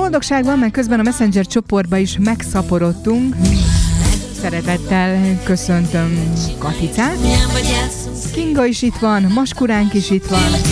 boldogság van, mert közben a Messenger csoportba is megszaporodtunk. Szeretettel köszöntöm Katicát. Kinga is itt van, Maskuránk is itt van.